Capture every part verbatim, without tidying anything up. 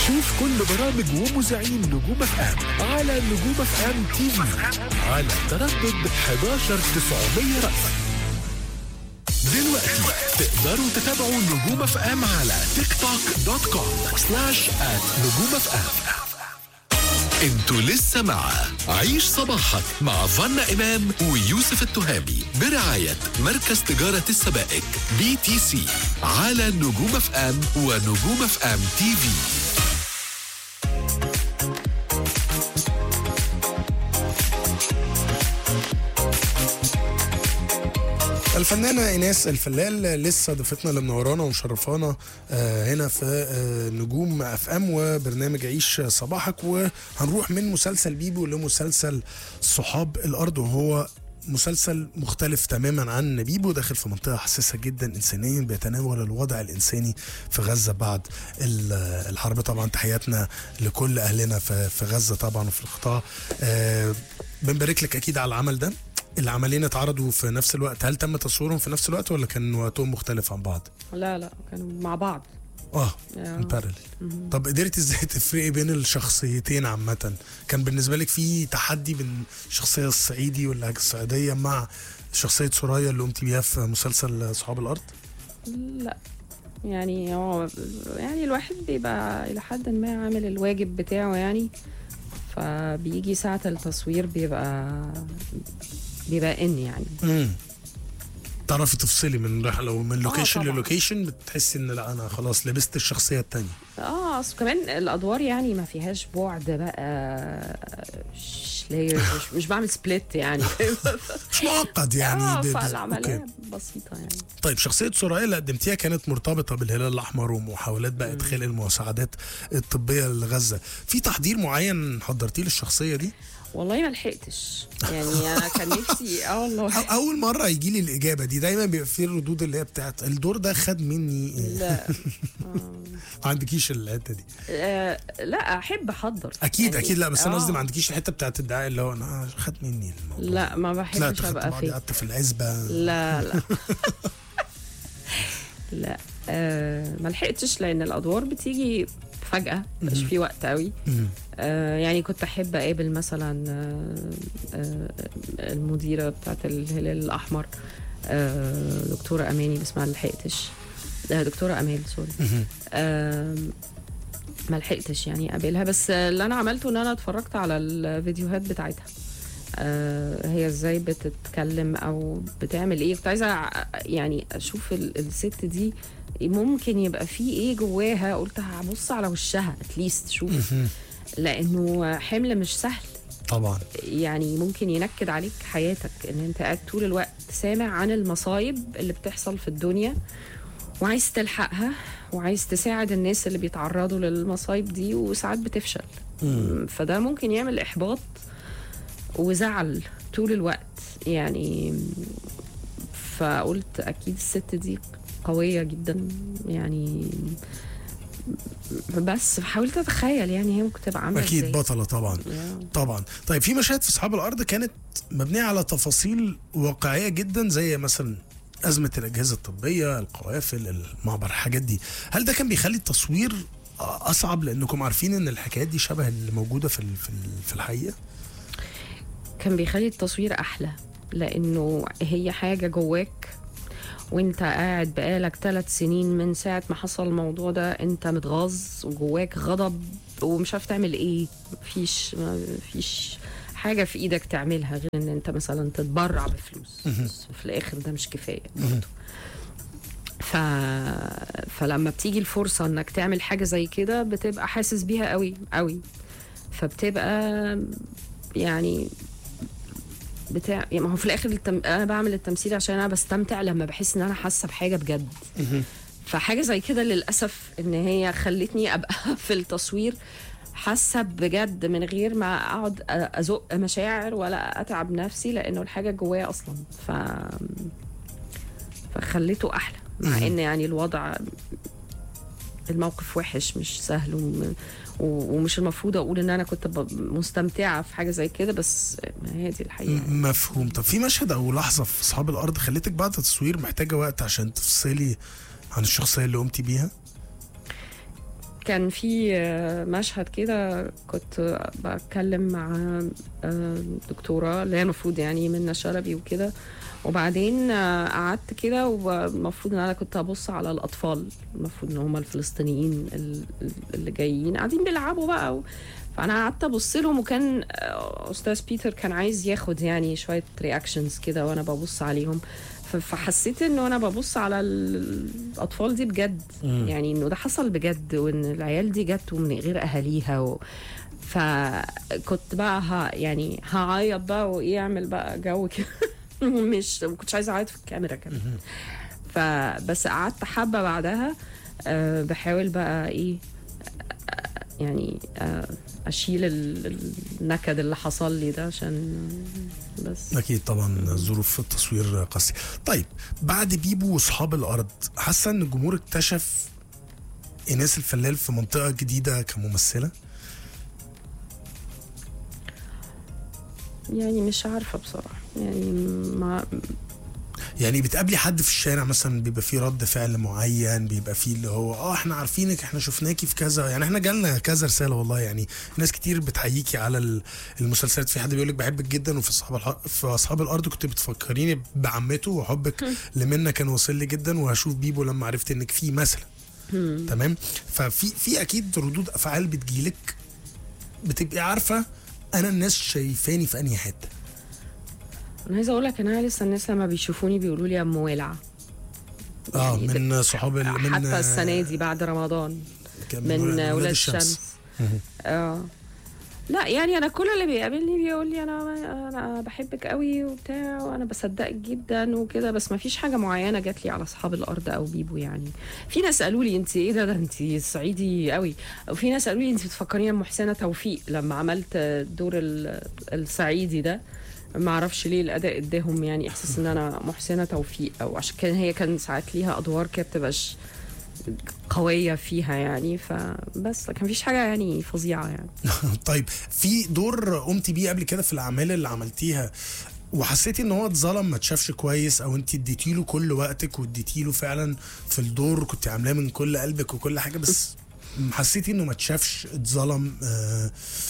شوف كل برامج ومذيعين نجوم اف ام على نجوم اف ام تي في على تردد حداشر تسعمية رأس. دلوقتي تقدروا تتابعوا نجوم اف ام على تيك توك دوت كوم سلاش ات نجوم اف ام. انتوا لسه مع عيش صباحك مع فانا إمام ويوسف التهامي برعاية مركز تجارة السبائك بي تي سي على نجوم اف ام ونجوم اف ام تي في. الفنانة إيناس الفلال لسه ضيفتنا اللي منورانا ومشرفانا هنا في نجوم اف ام وبرنامج عيش صباحك. وهنروح من مسلسل بيبو لمسلسل صحاب الأرض، وهو مسلسل مختلف تماما عن بيبو، داخل في منطقة حساسة جدا إنسانيا، بيتناول الوضع الإنساني في غزة بعد الحرب. طبعا تحياتنا لكل أهلنا في غزة طبعا وفي القطاع. بنبارك لك أكيد على العمل ده. العملين اتعرضوا في نفس الوقت، هل تم تصويرهم في نفس الوقت ولا كان وقتهم مختلف عن بعض؟ لا لا كانوا مع بعض. اه بارلل. طب قدرتي ازاي تفرقي بين الشخصيتين عامة؟ كان بالنسبة لك في تحدي بين الشخصية الصعيدي واللهجة الصعيدية مع شخصية سرايا اللي قمتي بيها في مسلسل صحاب الأرض؟ لا يعني هو يعني الواحد بيبقى إلى حد ما عامل الواجب بتاعه يعني، فبيجي ساعة التصوير بيبقى بيبقى ان يعني امم تعرفي تفصلي من لو من لوكيشن آه للوكيشن، بتحسي ان لا انا خلاص لبست الشخصيه الثانيه. اه اصل كمان الادوار يعني ما فيهاش بعد بقى لايرز، مش, مش بعمل سبليت يعني مش معقد يعني. اه فالعمليه بسيطه يعني. طيب شخصيه سرايا اللي قدمتيها كانت مرتبطه بالهلال الاحمر ومحاولات بقى ادخال المساعدات الطبيه لغزه، في تحضير معين حضرتيه للشخصيه دي؟ والله ما لحقتش يعني انا كان نفسي اه والله اول مره يجي لي الاجابه دي دايما بيبقى في الردود اللي هي بتاعت الدور ده خد مني. لا ما عندكيش الحته دي؟ آه لا احب احضر اكيد يعني. اكيد لا بس آه. انا قصدي ما عندكيش الحته بتاعت الدعاء اللي هو انا خد مني الموضوع. لا ما بحبش ابقى فيه. قعدت في العزبه. لا لا لا آه ما لحقتش لان الادوار بتيجي فجأة، مش في وقت قوي. آه يعني كنت أحب أقابل مثلا آه آه المديرة بتاعت الهلال الأحمر آه دكتورة أماني، بس ما لحقتش. آه دكتورة أمال سوري. آه ما لحقتش يعني أقابلها، بس اللي أنا عملته إن أنا اتفرجت على الفيديوهات بتاعتها. آه هي ازاي بتتكلم او بتعمل ايه. كنت عايزه يعني اشوف الست دي ممكن يبقى في ايه جواها. قلت هبص على وشها اتليست شوف، لانه حمل مش سهل طبعا يعني. ممكن ينكد عليك حياتك ان انت قاعد طول الوقت سامع عن المصايب اللي بتحصل في الدنيا وعايز تلحقها وعايز تساعد الناس اللي بيتعرضوا للمصايب دي، وساعات بتفشل. مم. فده ممكن يعمل احباط وزعل طول الوقت يعني. فقلت اكيد الست دي قوية جدا يعني، بس حاولت اتخيل يعني هي ممكن تبقى عامله ازاي. اكيد بطلة طبعا. yeah. طبعا. طيب في مشاهد في اصحاب الارض كانت مبنية على تفاصيل واقعية جدا، زي مثلا ازمة الاجهزة الطبية، القوافل، المعبر، الحاجات دي. هل ده كان بيخلي التصوير اصعب لانكم عارفين ان الحكايات دي شبه اللي موجودة في في الحقيقة؟ كان بيخلي التصوير احلى لانه هي حاجة جواك وانت قاعد بقالك ثلاث سنين من ساعة ما حصل الموضوع ده، انت متغاظ وجواك غضب ومش عارف تعمل ايه. مفيش مفيش حاجة في ايدك تعملها غير ان انت مثلا تتبرع بفلوس، في الاخر ده مش كفاية برضه. ف... فلما بتيجي الفرصة انك تعمل حاجة زي كده بتبقى حاسس بيها قوي قوي، فبتبقى يعني بتاع يعني. ما هو في الاخر التم... انا بعمل التمثيل عشان انا بستمتع لما بحس ان انا حاسه بحاجه بجد. فحاجه زي كده للاسف ان هي خلتني ابقى في التصوير حاسه بجد من غير ما اقعد ازق مشاعر ولا اتعب نفسي، لانه الحاجه جوايا اصلا. ف فخليته احلى، مع ان يعني الوضع الموقف وحش مش سهل وم... ومش المفروض اقول ان انا كنت مستمتعه في حاجه زي كده، بس هي دي الحقيقه. مفهوم. طب في مشهد او لحظه في اصحاب الارض خليتك بعد التصوير محتاجه وقت عشان تفصلي عن الشخصيه اللي قمتي بيها؟ كان في آه، مشهد كده كنت بتكلم مع آه، دكتورة اللي هي المفروض يعني منى شلبي وكده، وبعدين آه، قعدت كده والمفروض ان انا كنت ابص على الاطفال، المفروض ان هم الفلسطينيين ال- اللي جايين قاعدين بيلعبوا بقى و... فانا قعدت ابص لهم، وكان آه، استاذ بيتر كان عايز ياخد يعني شويه رياكشنز كده وانا ببص عليهم، ف- فحسيت انه انا ببص على ال- الاطفال دي بجد، يعني انه ده حصل بجد، وان العيال دي جت من غير اهاليها و... فكنت بقى ها يعني هعيط بقى وايه، اعمل بقى جو كده مش ما كنتش عايزه اعيط في الكاميرا كمان. فبس قعدت حبه بعدها أه بحاول بقى ايه آه، يعني أه اشيل ال- النكد اللي حصل لي ده، عشان بس اكيد طبعا ظروف التصوير قاسيه. طيب بعد بيبو واصحاب الارض، حاسه ان الجمهور اكتشف ايناس الفلال في منطقه جديده كممثله؟ يعني مش عارفه بصراحه، يعني ما يعني بتقابلي حد في الشارع مثلا بيبقى فيه رد فعل معين، بيبقى فيه اللي هو اه احنا عارفينك، احنا شفناكي في كذا، يعني احنا جالنا كذا رساله والله، يعني ناس كتير بتحييكي على ال- المسلسلات، في حد بيقول لك بحبك جدا، وفي اصحاب الح... في اصحاب الارض كنت بتفكريني بعمته، وحبك لمنى كان واصل لي جدا، وهشوف بيبو لما عرفت انك فيه مثلا. تمام. ففي في اكيد ردود افعال بتجيلك بتبقي عارفه انا الناس شايفاني في انهي حته. انا عايزه اقول لك ان انا لسه الناس لما بيشوفوني بيقولوا لي يا ام والعه، اه يعني من صحاب ال- من حتى السنه دي بعد رمضان كان من ولاد ولاد الشمس. اه لا يعني انا كل اللي بيقابلني بيقول لي انا انا بحبك قوي وبتاع، وانا بصدقك جدا وكده، بس ما فيش حاجه معينه جات لي على اصحاب الارض او بيبو. يعني في ناس قالوا لي انت ايه ده ده انت صعيدي قوي، وفي ناس قالوا لي انت بتفكريني بمحسنه توفيق لما عملت دور ال- الصعيدي ده، ما اعرفش ليه الاداء اداهم يعني احساس ان انا محسنه توفيق، او عشان كان هي كان ساعات ليها ادوار كده بتبقاش قويه فيها يعني، فبس لكن مفيش حاجه يعني فظيعه يعني. طيب في دور قمتي بيه قبل كده في الاعمال اللي عملتيها وحسيتي ان هو اتظلم، ما اتشافش كويس، او انت اديتي له كل وقتك واديتي له فعلا في الدور كنت عاملاه من كل قلبك وكل حاجه، بس حسيتي انه ما اتشافش، اتظلم؟ آه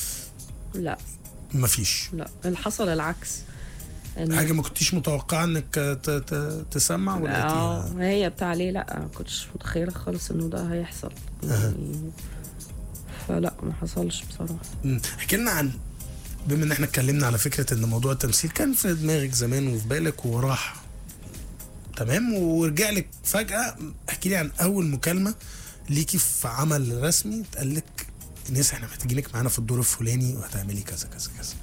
لا مفيش لا اللي حصل العكس. إن- حاجه ما كنتيش متوقعه انك ت- ت- تسمع ولا اه هي بتاع ليه، لا ما كنتش متخيله خالص انه ده هيحصل يعني، فلا ما حصلش بصراحه. احكي لنا عن، بما ان احنا اتكلمنا على فكره ان موضوع التمثيل كان في دماغك زمان وفي بالك وراح تمام ورجع لك فجاه، احكي لي عن اول مكالمه ليكي في عمل رسمي اتقال لك ناس احنا محتاجينك معانا في الدور الفلاني وهتعملي كذا كذا كذا.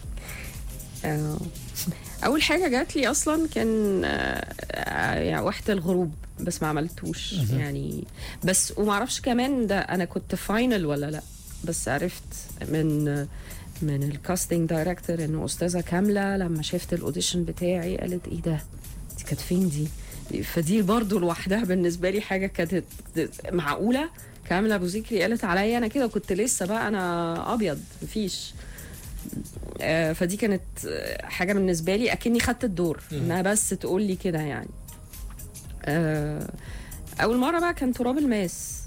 آه. اول حاجه جات لي اصلا كان آه، يعني وقت الغروب، بس ما عملتوش يعني، بس وما اعرفش كمان ده انا كنت فاينل ولا لا، بس عرفت من من الكاستنج دايركتور انه استاذه كامله لما شافت الاوديشن بتاعي قالت ايه ده، دي كانت فين دي؟ فدي برضو لوحدها بالنسبه لي حاجه كانت معقوله. كامله ابو ذكري قالت عليا انا كده، كنت لسه بقى انا ابيض مفيش. آه، فدي كانت آه، حاجه بالنسبه لي اكني خدت الدور انها بس تقول لي كده يعني. آه، اول مره بقى كان تراب الماس.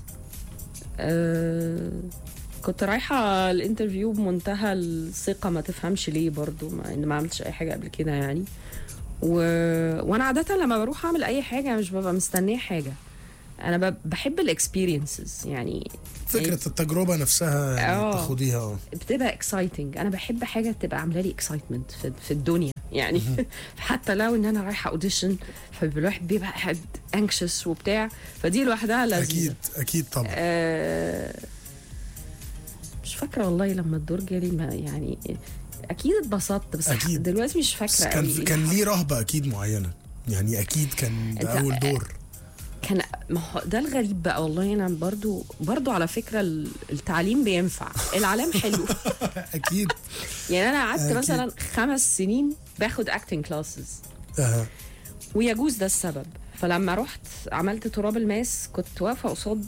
آه، كنت رايحه الانترفيو بمنتهى الثقه، ما تفهمش ليه برضو، مع ان ما عملتش اي حاجه قبل كده يعني. و... وانا عاده لما بروح اعمل اي حاجه مش ببقى مستنيه حاجه، انا ب... بحب الاكسبيرينسز يعني، فكره التجربه نفسها يعني آه. تاخديها اه بتبقى اكسايتنج. انا بحب حاجه تبقى عامله لي اكسايتمنت في, في الدنيا يعني حتى لو ان انا رايحه اوديشن، فالواحد بيبقى قاعد انكشس وبتاع، فدي لوحدها لذيذه. اكيد اكيد طبعا. آه مش فاكره والله لما الدور جالي، ما يعني اكيد اتبسطت، بس أكيد. دلوقتي مش بس فاكره كان قوي. كان ليه رهبه اكيد معينه يعني، اكيد كان ده أنت- اول دور. كان ما هو ده الغريب بقى والله. انا برضو برضو على فكره التعليم بينفع، العلام حلو اكيد. يعني انا قعدت أكيد. مثلا خمس سنين باخد اكتنج كلاسز، آه. ويجوز ده السبب. فلما رحت عملت تراب الماس كنت واقفه قصاد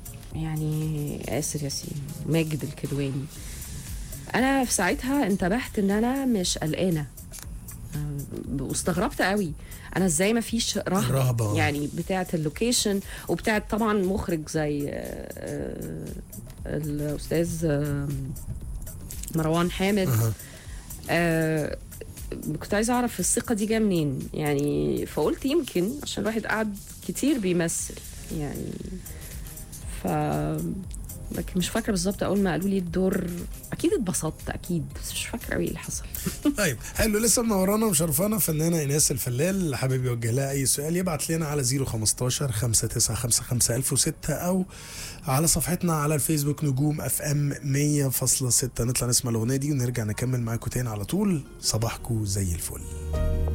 يعني آسر ياسين، ماجد الكدواني. انا في ساعتها انتبهت ان انا مش قلقانه، واستغربت قوي انا ازاي ما فيش رهبه, رهبة. يعني بتاعه اللوكيشن وبتاعه طبعا مخرج زي آه، الاستاذ آه، مروان حامد. أه. آه كنت عايزه اعرف الثقه دي جايه منين يعني، فقلت يمكن عشان الواحد قعد كتير بيمثل يعني. ف لكن مش فاكره بالظبط. اول ما قالوا لي الدور اكيد اتبسطت اكيد، بس مش فاكره قوي اللي حصل. طيب حلو، لسه منورانا ومشرفانا فنانه ايناس الفلال. اللي حابب يوجه لها اي سؤال يبعت لنا على صفر خمستاشر خمسة تسعة خمسة خمسة ألف وستة او على صفحتنا على الفيسبوك نجوم اف ام مية فاصلة ستة. نطلع نسمع الاغنيه دي ونرجع نكمل معاكم تاني على طول. صباحكم زي الفل.